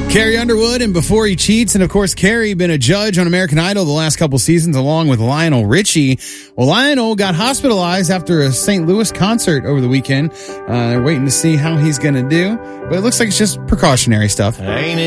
Carrie Underwood and Before He Cheats. And of course, Carrie been a judge on American Idol the last couple seasons along with Lionel Richie. Well, Lionel got hospitalized after a St. Louis concert over the weekend. They're waiting to see how he's going to do. But it looks like it's just precautionary stuff. Ain't it?